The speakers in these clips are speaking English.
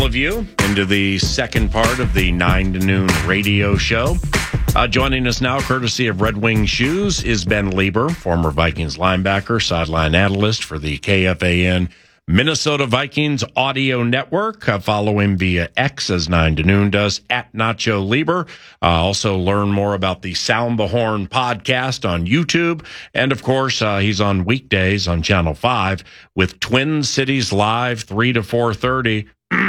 Of you into the second part of the 9 to noon radio show. Joining us now, courtesy of Red Wing Shoes, is Ben Leber, former Vikings linebacker, sideline analyst for the KFAN Minnesota Vikings audio network. Follow him via X, as 9 to noon does, at Nacho Leber. Also learn more about the Sound the Horn podcast on YouTube. And, of course, he's on weekdays on Channel 5 with Twin Cities Live, 3 to 4:30.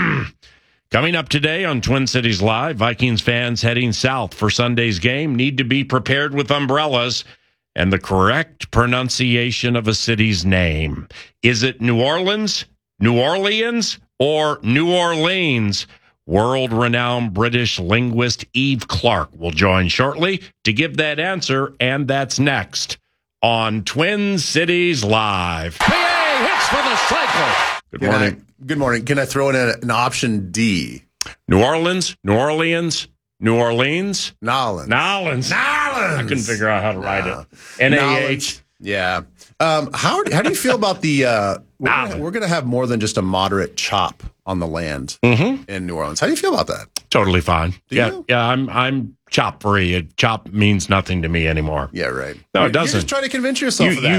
Coming up today on Twin Cities Live, Vikings fans heading south for Sunday's game need to be prepared with umbrellas and the correct pronunciation of a city's name. Is it New Orleans, New Orleans, or New Orleans? World-renowned British linguist Eve Clark will join shortly to give that answer, and that's next on Twin Cities Live. PA hits for the cycle. Good morning. Good morning. Can I throw in an option D? New Orleans, New Orleans, New Orleans? Nolans. I couldn't figure out how to write it. N-A-H. Yeah. How do you feel about the we're going to have more than just a moderate chop on the land in New Orleans. How do you feel about that? Totally fine. You? Yeah, I'm chop free. Chop means nothing to me anymore. Yeah, right. No, it doesn't. You're just trying to convince yourself of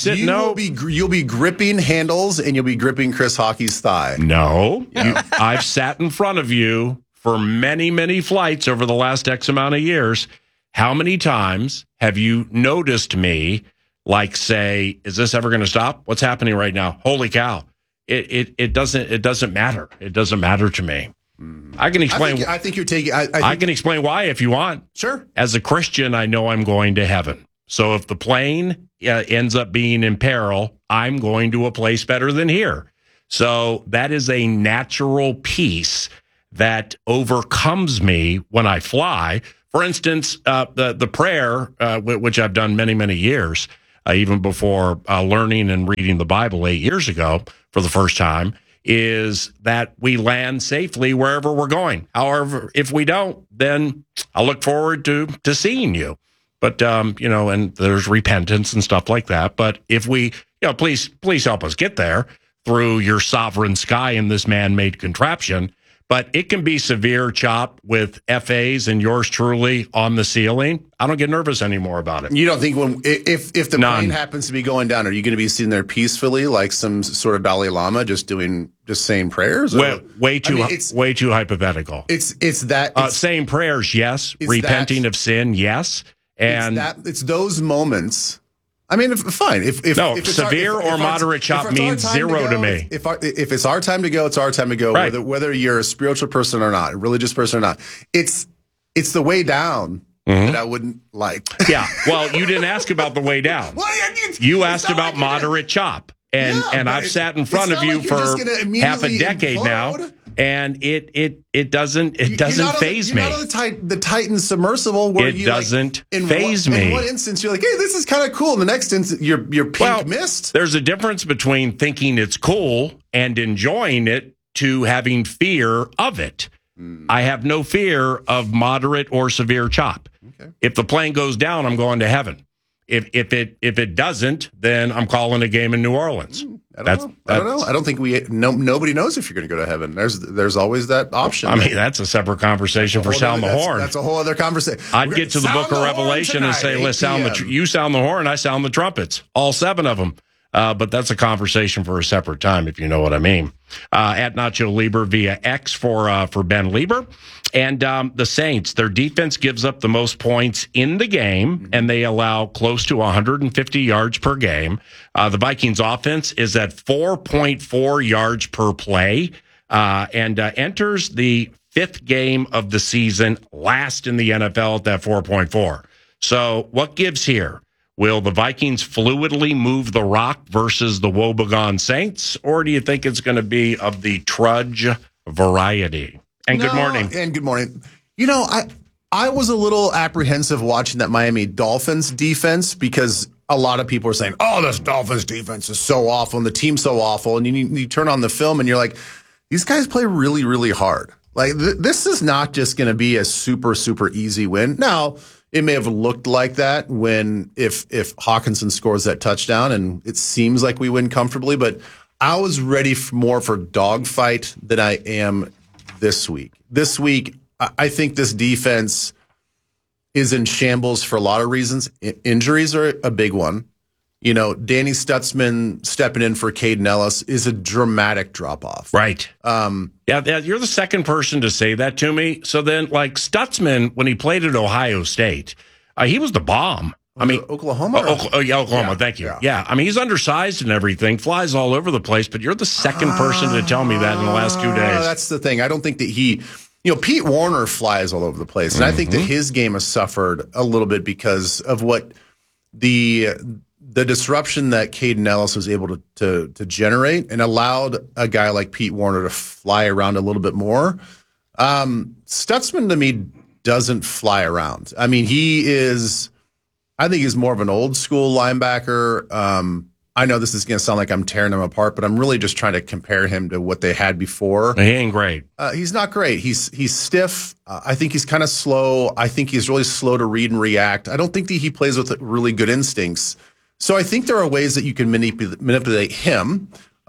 that. You'll be gripping handles and you'll be gripping Chris Hockey's thigh. No. I've sat in front of you for many, many flights over the last X amount of years. How many times have you noticed me, like, say, is this ever going to stop? What's happening right now? Holy cow. It doesn't matter. It doesn't matter to me. I can explain. I think you're taking. I can explain why if you want. Sure. As a Christian, I know I'm going to heaven. So if the plane ends up being in peril, I'm going to a place better than here. So that is a natural peace that overcomes me when I fly. For instance, the prayer, which I've done many, many years, even before learning and reading the Bible 8 years ago for the first time, is that we land safely wherever we're going. However, if we don't, then I look forward to seeing you. But, and there's repentance and stuff like that. But if we, please help us get there through your sovereign sky in this man-made contraption. But it can be severe chop with FAs and yours truly on the ceiling. I don't get nervous anymore about it. You don't think if the plane happens to be going down, are you going to be sitting there peacefully like some sort of Dalai Lama just saying prayers? Way too hypothetical. It's saying prayers, yes. Repenting of sin, yes. And it's those moments. I mean, fine. If severe or moderate chop means zero to me. If it's our time to go, it's our time to go. Right. Whether you're a spiritual person or not, a religious person or not, it's the way down that I wouldn't like. Yeah. Well, you didn't ask about the way down. You asked about moderate chop, and I've sat in front of you for half a decade now. And it doesn't faze me. You're not on the Titan submersible where it doesn't faze me. In one instance, you're like, hey, this is kind of cool. In the next instance, you're pink mist. There's a difference between thinking it's cool and enjoying it to having fear of it. I have no fear of moderate or severe chop. Okay. If the plane goes down, I'm going to heaven. If it doesn't, then I'm calling a game in New Orleans. I don't know. I don't think nobody knows if you're going to go to heaven. There's always that option. I mean, that's a separate conversation for Sound the Horn. That's a whole other conversation. I'd get to the Book of Revelation and say, let's you sound the horn, I sound the trumpets. All 7 of them. But that's a conversation for a separate time, if you know what I mean. At Nacho Leber via X for Ben Leber. And the Saints, their defense gives up the most points in the game, and they allow close to 150 yards per game. The Vikings offense is at 4.4 yards per play and enters the 5th game of the season, last in the NFL at that 4.4. So what gives here? Will the Vikings fluidly move the rock versus the woebegone Saints, or do you think it's going to be of the trudge variety? And good morning. And good morning. I was a little apprehensive watching that Miami Dolphins defense because a lot of people are saying, oh, this Dolphins defense is so awful and the team's so awful. And you turn on the film and you're like, these guys play really, really hard. Like, this is not just going to be a super, super easy win. Now, it may have looked like that if Hawkinson scores that touchdown, and it seems like we win comfortably. But I was ready more for dogfight than I am this week. This week, I think this defense is in shambles for a lot of reasons. Injuries are a big one. You know, Danny Stutzman stepping in for Caden Ellis is a dramatic drop-off. Right. Yeah, you're the second person to say that to me. So then, like, Stutzman, when he played at Ohio State, he was the bomb. I mean, Oklahoma? Yeah, Oklahoma. Yeah, Thank you. Yeah. I mean, he's undersized and everything, flies all over the place, but you're the second person to tell me that in the last 2 days. That's the thing. I don't think that Pete Warner flies all over the place. And I think that his game has suffered a little bit because of what the disruption that Caden Ellis was able to generate and allowed a guy like Pete Warner to fly around a little bit more. Stutzman, to me, doesn't fly around. I mean, I think he's more of an old school linebacker. I know this is going to sound like I'm tearing him apart, but I'm really just trying to compare him to what they had before. He ain't great. He's not great. He's stiff. I think he's kind of slow. I think he's really slow to read and react. I don't think that he plays with really good instincts. So I think there are ways that you can manipulate him.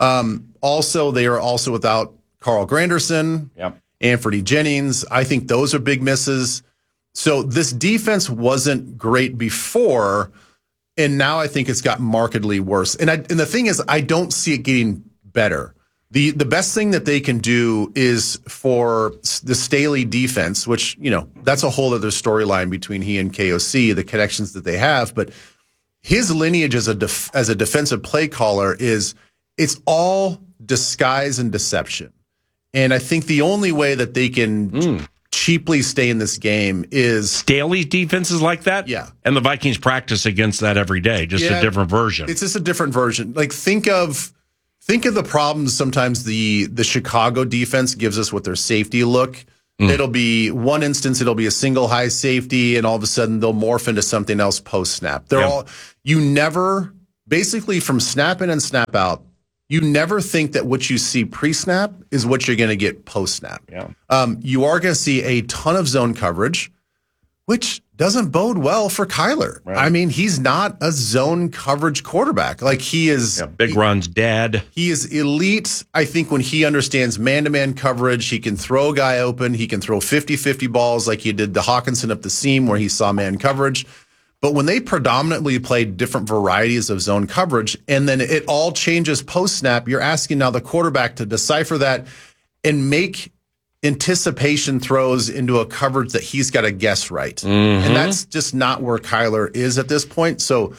Also, they are also without Carl Granderson, Anthony Jennings. I think those are big misses. So this defense wasn't great before, and now I think it's got markedly worse. And the thing is, I don't see it getting better. The best thing that they can do is for the Staley defense, which, you know, that's a whole other storyline between he and KOC, the connections that they have. But his lineage as a defensive play caller it's all disguise and deception. And I think the only way that they can cheaply stay in this game is Staley's defense is like that. Yeah. And the Vikings practice against that every day, just a different version. It's just a different version. Like think of the problems sometimes the Chicago defense gives us with their safety look. It'll be one instance, it'll be a single high safety, and all of a sudden they'll morph into something else post snap. You never, basically from snap in and snap out, you never think that what you see pre-snap is what you're going to get post-snap. Yeah. You are going to see a ton of zone coverage, which doesn't bode well for Kyler. Right. I mean, he's not a zone coverage quarterback. Like he is. Yeah, big runs, dad. He is elite. I think when he understands man-to-man coverage, he can throw a guy open. He can throw 50-50 balls like he did to Hawkinson up the seam where he saw man coverage. But when they predominantly play different varieties of zone coverage and then it all changes post-snap, you're asking now the quarterback to decipher that and make anticipation throws into a coverage that he's got to guess right. And that's just not where Kyler is at this point. So,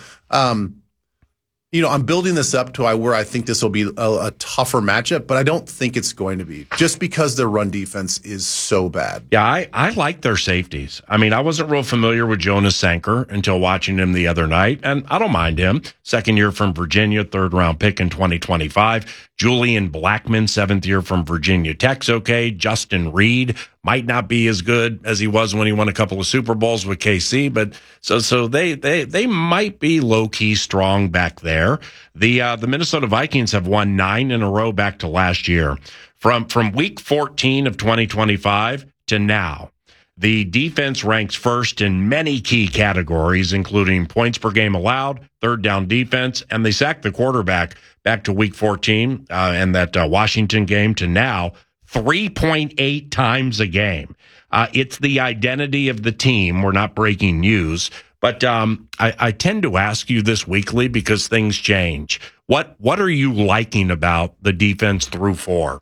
I'm building this up to where I think this will be a tougher matchup, but I don't think it's going to be just because their run defense is so bad. Yeah, I like their safeties. I mean, I wasn't real familiar with Jonas Sanker until watching him the other night, and I don't mind him. Second year from Virginia, third round pick in 2025. Julian Blackman, 7th year from Virginia Tech's okay. Justin Reed might not be as good as he was when he won a couple of Super Bowls with KC, but so they might be low key strong back there. The Minnesota Vikings have won 9 in a row back to last year. From week 14 of 2025 to now, the defense ranks first in many key categories, including points per game allowed, third down defense, and they sacked the quarterback back to week 14 and that Washington game to now 3.8 times a game. It's the identity of the team. We're not breaking news, but I tend to ask you this weekly because things change. What are you liking about the defense through 4?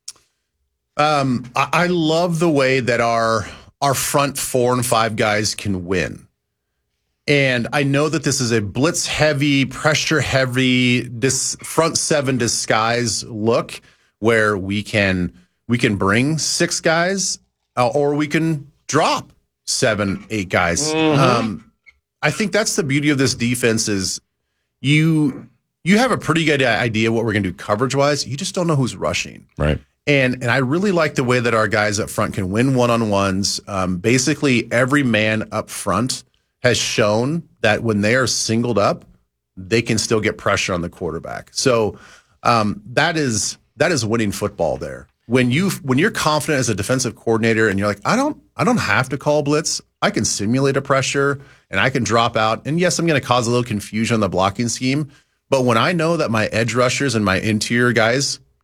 I love the way that our front 4 and 5 guys can win. And I know that this is a blitz heavy, pressure heavy, front 7 disguise look where we can bring 6 guys or we can drop 7, 8 guys. I think that's the beauty of this defense is you have a pretty good idea what we're going to do coverage wise. You just don't know who's rushing. Right. And I really like the way that our guys up front can win one-on-ones. Basically, every man up front has shown that when they are singled up, they can still get pressure on the quarterback. So that is winning football there. When you're confident as a defensive coordinator and you're like, I don't have to call blitz. I can simulate a pressure and I can drop out. And yes, I'm going to cause a little confusion on the blocking scheme. But when I know that my edge rushers and my interior guys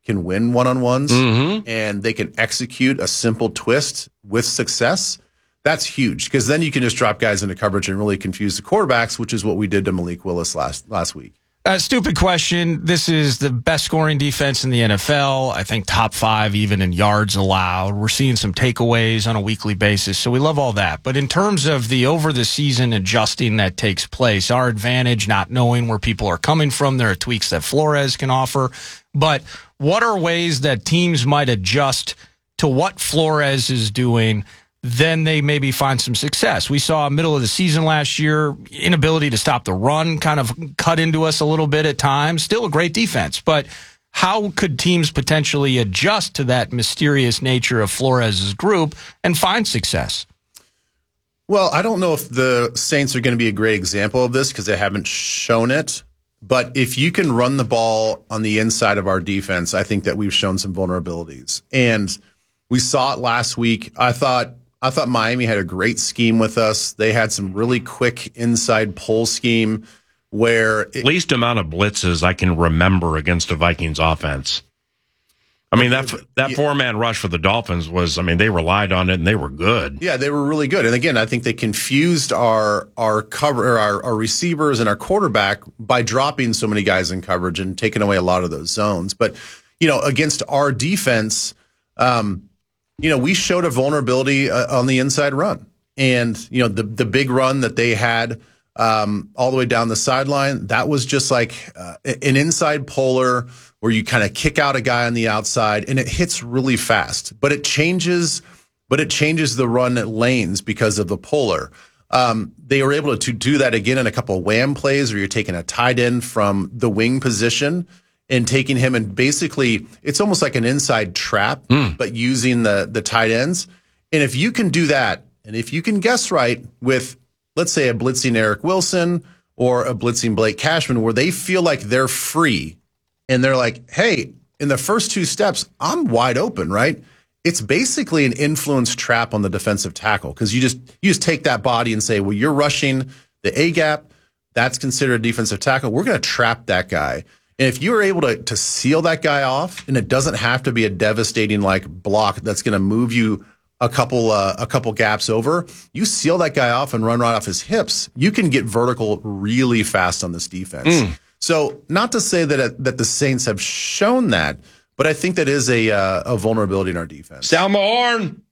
can win one-on-ones and they can execute a simple twist with success, that's huge, because then you can just drop guys into coverage and really confuse the quarterbacks, which is what we did to Malik Willis last week. Stupid question. This is the best scoring defense in the NFL. I think top 5 even in yards allowed. We're seeing some takeaways on a weekly basis, so we love all that. But in terms of the over-the-season adjusting that takes place, our advantage, not knowing where people are coming from, there are tweaks that Flores can offer. But what are ways that teams might adjust to what Flores is doing? Then they maybe find some success. We saw middle of the season last year, inability to stop the run kind of cut into us a little bit at times. Still a great defense, but how could teams potentially adjust to that mysterious nature of Flores' group and find success? Well, I don't know if the Saints are going to be a great example of this because they haven't shown it. But if you can run the ball on the inside of our defense, I think that we've shown some vulnerabilities. And we saw it last week. I thought Miami had a great scheme with us. They had some really quick inside pull scheme where least amount of blitzes I can remember against a Vikings offense. I mean, that 4-man rush for the Dolphins was, I mean, they relied on it and they were good. Yeah, they were really good. And again, I think they confused our cover, our receivers and our quarterback by dropping so many guys in coverage and taking away a lot of those zones. But, against our defense, we showed a vulnerability on the inside run. And, the big run that they had all the way down the sideline, that was just like an inside polar where you kind of kick out a guy on the outside and it hits really fast. But it changes the run lanes because of the polar. They were able to do that again in a couple of wham plays where you're taking a tight end from the wing position and taking him, and basically it's almost like an inside trap, but using the tight ends. And if you can do that, and if you can guess right with, let's say, a blitzing Eric Wilson or a blitzing Blake Cashman, where they feel like they're free and they're like, hey, in the first 2 steps, I'm wide open, right? It's basically an influence trap on the defensive tackle because you just take that body and say, well, you're rushing the A gap. That's considered a defensive tackle. We're going to trap that guy. And if you're able to seal that guy off, and it doesn't have to be a devastating like block that's going to move you a couple gaps over, you seal that guy off and run right off his hips, you can get vertical really fast on this defense. So not to say that the Saints have shown that, but I think that is a vulnerability in our defense. Sound the horn.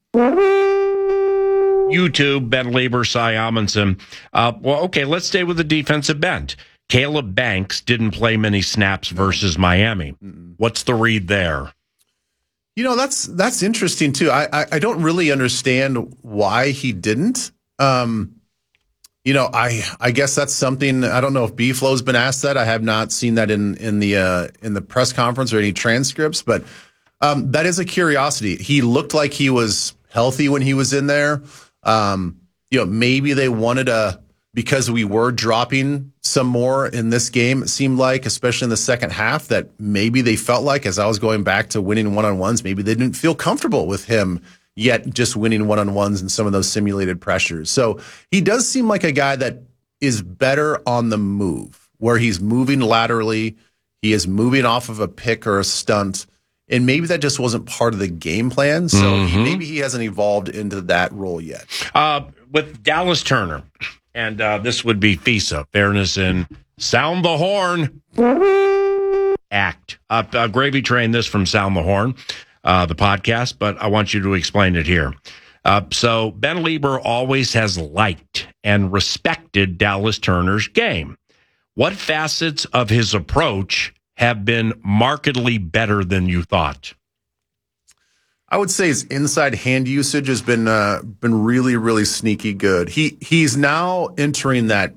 YouTube, Ben Lieber, Cy Amundsen. Well, okay, let's stay with the defensive bent. Caleb Banks didn't play many snaps versus Miami. What's the read there? That's interesting too. I don't really understand why he didn't. I guess that's something. I don't know if B-Flow's been asked that. I have not seen that in the press conference or any transcripts, but that is a curiosity. He looked like he was healthy when he was in there. Maybe they wanted because we were dropping some more in this game, it seemed like, especially in the second half, that maybe they felt like, as I was going back to winning one-on-ones, maybe they didn't feel comfortable with him yet just winning one-on-ones and some of those simulated pressures. So he does seem like a guy that is better on the move, where he's moving laterally, he is moving off of a pick or a stunt, and maybe that just wasn't part of the game plan. So maybe he hasn't evolved into that role yet. With Dallas Turner, and this would be FISA, fairness in Sound the Horn Act. Gravy trained this from Sound the Horn, the podcast, but I want you to explain it here. So Ben Lieber always has liked and respected Dallas Turner's game. What facets of his approach have been markedly better than you thought? I would say his inside hand usage has been really, really sneaky good. He's now entering that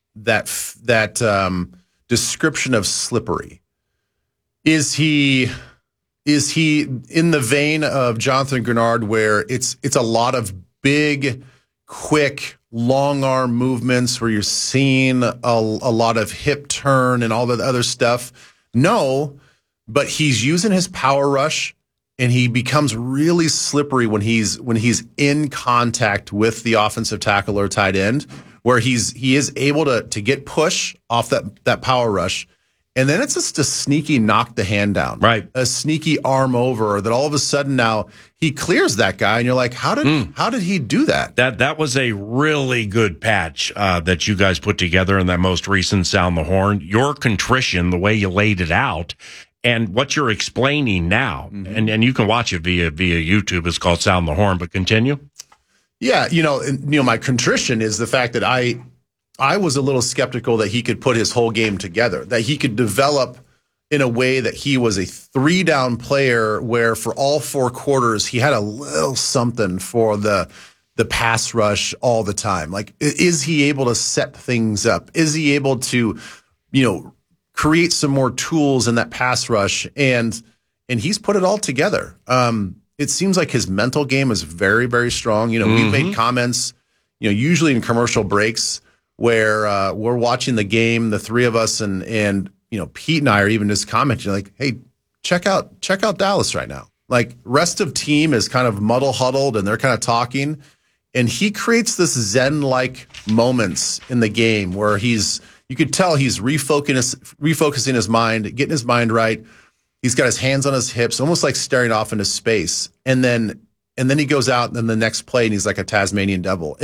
description of slippery. Is he in the vein of Jonathan Grenard, where it's a lot of big, quick, long arm movements where you're seeing a lot of hip turn and all the other stuff? No, but he's using his power rush. And he becomes really slippery when he's in contact with the offensive tackle or tight end, where he is able to get push off that power rush And then it's just a sneaky knock the hand down. Right. A sneaky arm over that all of a sudden now he clears that guy. And you're like, how did he do that? That was a really good patch that you guys put together in that most recent Sound the Horn. Your contrition, the way you laid it out, and what you're explaining now, and you can watch it via YouTube. It's called Sound the Horn, but continue. Yeah, my contrition is the fact that I was a little skeptical that he could put his whole game together, that he could develop in a way that he was a 3-down player where for all 4 quarters he had a little something for the pass rush all the time. Like, is he able to set things up? Is he able to, create some more tools in that pass rush? And he's put it all together. It seems like his mental game is very, very strong. We've made comments, usually in commercial breaks, where we're watching the game, the three of us, and Pete and I are even just commenting like, "Hey, check out Dallas right now." Like, rest of team is kind of huddled, and they're kind of talking, and he creates this Zen-like moments in the game where you could tell he's refocusing his mind, getting his mind right. He's got his hands on his hips, almost like staring off into space, and then he goes out, and then the next play, and he's like a Tasmanian devil.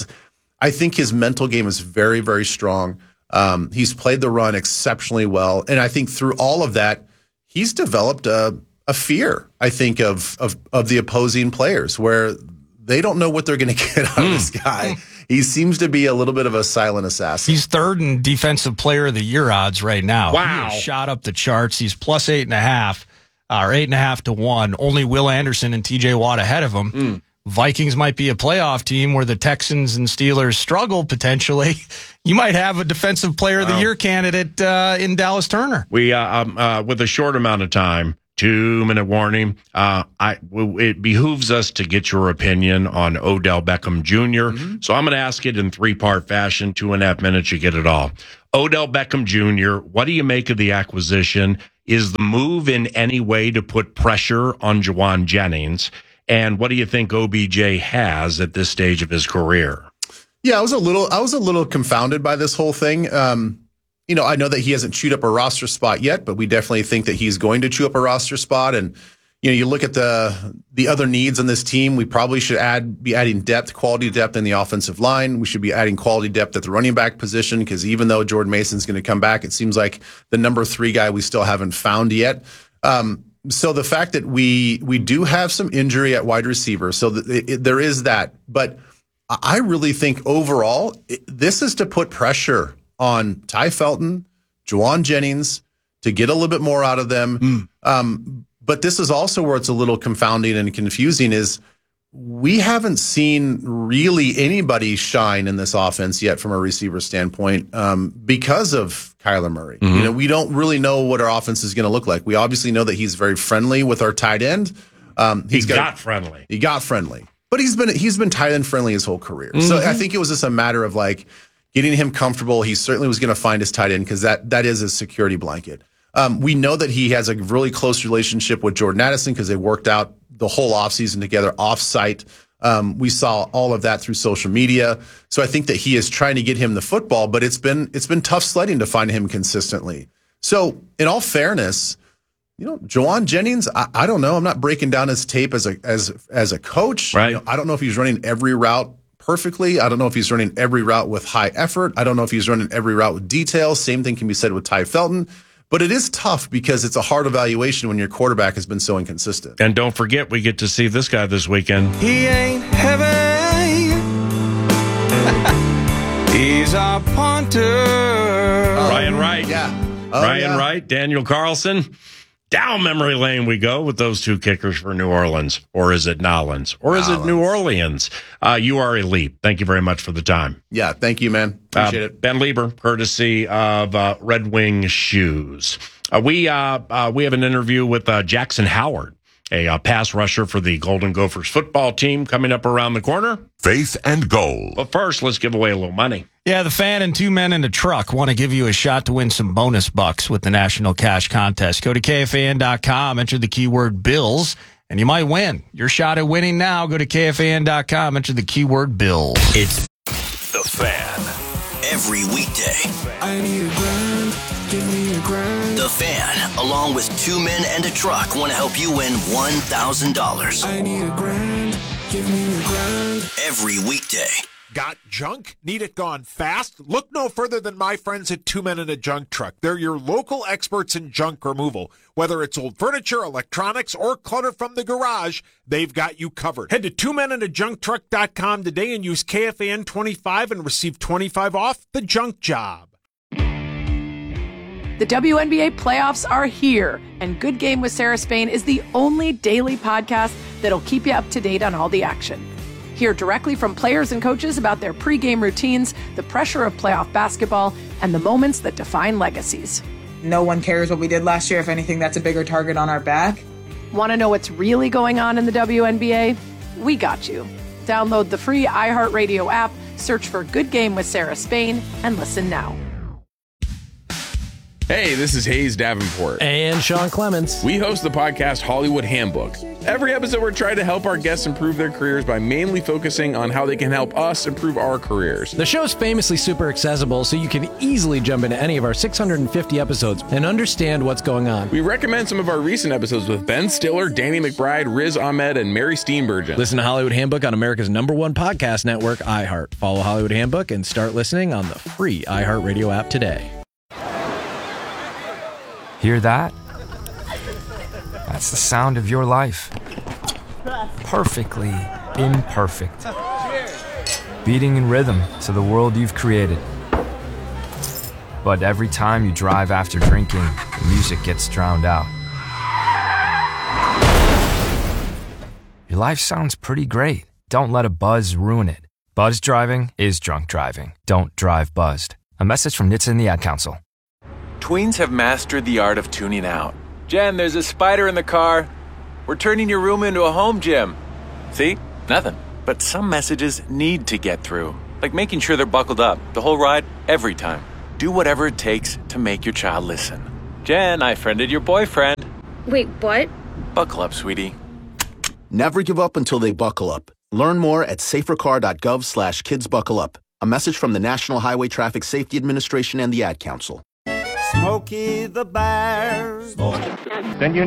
I think his mental game is very, very strong. He's played the run exceptionally well. And I think through all of that, he's developed a fear, I think, of the opposing players where they don't know what they're going to get out of this guy. He seems to be a little bit of a silent assassin. He's 3rd in Defensive Player of the Year odds right now. Wow. He has shot up the charts. He's plus 8.5 or 8.5 to 1. Only Will Anderson and TJ Watt ahead of him. Vikings might be a playoff team where the Texans and Steelers struggle potentially. You might have a Defensive Player of the Year candidate in Dallas Turner. We with a short amount of time, 2-minute warning. It behooves us to get your opinion on Odell Beckham Jr. So I'm going to ask it in 3-part fashion. 2.5 minutes, you get it all. Odell Beckham Jr., what do you make of the acquisition? Is the move in any way to put pressure on Jauan Jennings? And what do you think OBJ has at this stage of his career? Yeah, I was a little confounded by this whole thing. I know that he hasn't chewed up a roster spot yet, but we definitely think that he's going to chew up a roster spot. And you look at the other needs on this team. We probably should be adding quality depth in the offensive line. We should be adding quality depth at the running back position because even though Jordan Mason's going to come back, it seems like the number 3 guy we still haven't found yet. So the fact that we do have some injury at wide receiver, so there is that. But I really think overall, this is to put pressure on Ty Felton, Jauan Jennings, to get a little bit more out of them. But this is also where it's a little confounding and confusing is we haven't seen really anybody shine in this offense yet from a receiver standpoint because of Kyler Murray. We don't really know what our offense is going to look like. We obviously know that he's very friendly with our tight end. He got friendly, but he's been tight end friendly his whole career. So I think it was just a matter of like getting him comfortable. He certainly was going to find his tight end because that is his security blanket. We know that he has a really close relationship with Jordan Addison because they worked out the whole offseason together off-site. We saw all of that through social media. So I think that he is trying to get him the football, but it's been tough sledding to find him consistently. So in all fairness, Jauan Jennings, I don't know. I'm not breaking down his tape as a coach. Right. I don't know if he's running every route perfectly. I don't know if he's running every route with high effort. I don't know if he's running every route with detail. Same thing can be said with Ty Felton. But it is tough because it's a hard evaluation when your quarterback has been so inconsistent. And don't forget, we get to see this guy this weekend. He ain't heavy. He's a punter. Ryan Wright. Yeah. Ryan Wright, Daniel Carlson. Down memory lane we go with those 2 kickers for New Orleans. Or is it Nolans? Or is it New Orleans? You are elite. Thank you very much for the time. Yeah, thank you, man. Appreciate it. Ben Lieber, courtesy of Red Wing Shoes. We have an interview with Jackson Howard, a pass rusher for the Golden Gophers football team, coming up around the corner. Faith and Goal. But first, let's give away a little money. Yeah, the Fan and 2 Men in a Truck want to give you a shot to win some bonus bucks with the National Cash Contest. Go to KFAN.com, enter the keyword Bills, and you might win. Your shot at winning now. Go to KFAN.com, enter the keyword Bills. It's The Fan. Every weekday. I need a grind, give me a grind. The Fan, along with 2 Men and a Truck, want to help you win $1,000. I need a grand, give me a grand. Every weekday. Got junk? Need it gone fast? Look no further than my friends at 2 Men and a Junk Truck. They're your local experts in junk removal. Whether it's old furniture, electronics, or clutter from the garage, they've got you covered. Head to 2menandajuncktruck.com today and use KFAN 25 and receive 25 off the junk job. The WNBA playoffs are here, and Good Game with Sarah Spain is the only daily podcast that'll keep you up to date on all the action. Hear directly from players and coaches about their pregame routines, the pressure of playoff basketball, and the moments that define legacies. No one cares what we did last year. If anything, that's a bigger target on our back. Want to know what's really going on in the WNBA? We got you. Download the free iHeartRadio app, search for Good Game with Sarah Spain, and listen now. Hey, this is Hayes Davenport. And Sean Clements. We host the podcast Hollywood Handbook. Every episode, we're trying to help our guests improve their careers by mainly focusing on how they can help us improve our careers. The show's famously super accessible, so you can easily jump into any of our 650 episodes and understand what's going on. We recommend some of our recent episodes with Ben Stiller, Danny McBride, Riz Ahmed, and Mary Steenburgen. Listen to Hollywood Handbook on America's #1 podcast network, iHeart. Follow Hollywood Handbook and start listening on the free iHeartRadio app today. Hear that? That's the sound of your life. Perfectly imperfect. Beating in rhythm to the world you've created. But every time you drive after drinking, the music gets drowned out. Your life sounds pretty great. Don't let a buzz ruin it. Buzz driving is drunk driving. Don't drive buzzed. A message from NHTSA and the Ad Council. Tweens have mastered the art of tuning out. Jen, there's a spider in the car. We're turning your room into a home gym. See? Nothing. But some messages need to get through. Like making sure they're buckled up the whole ride, every time. Do whatever it takes to make your child listen. Jen, I friended your boyfriend. Wait, what? Buckle up, sweetie. Never give up until they buckle up. Learn more at safercar.gov/kidsbuckleup. A message from the National Highway Traffic Safety Administration and the Ad Council. Smokey the Bear. Then you